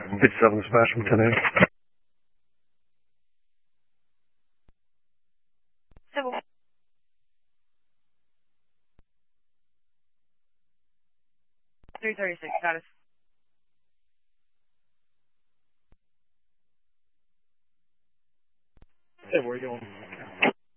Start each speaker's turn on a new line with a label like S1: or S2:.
S1: 57 smash from 10 8.
S2: Civil. .336, status.
S3: Hey, where are you going?